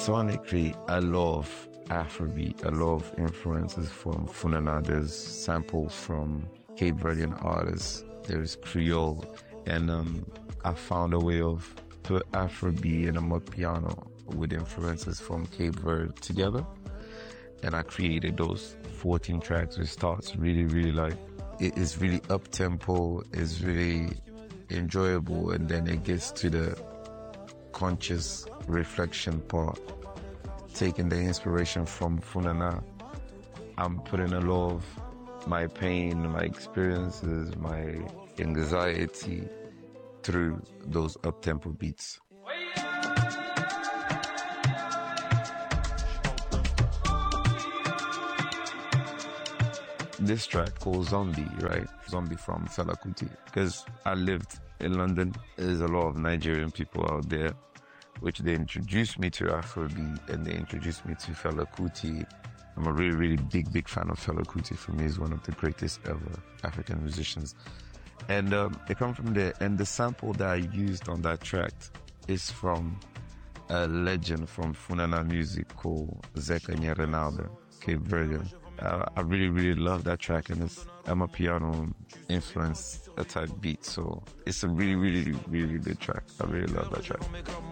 Sonically, I love Afrobeat. I love influences from Funana. There's samples from Cape Verdean artists. There's Creole. And I found a way of put Afrobeat and Amapiano with influences from Cape Verde together. And I created those 14 tracks, which starts really, really like, it is really up-tempo, it's really enjoyable, and then it gets to the conscious reflection part. Taking the inspiration from Funana, I'm putting a lot of my pain, my experiences, my anxiety through those up-tempo beats. This track called Zombie, right? Zombie from Fela Kuti. Because I lived in London, there's a lot of Nigerian people out there, which they introduced me to Afrobeat and they introduced me to Fela Kuti. I'm a really, really big fan of Fela Kuti. For me, he's one of the greatest ever African musicians. And it comes from there. And the sample that I used on that track is from a legend from Funana music called Zeka Nyarenalda, Cape Verdean. I really, really love that track, and it's Amapiano influence type beat. So it's a really, really, really good track. I really love that track.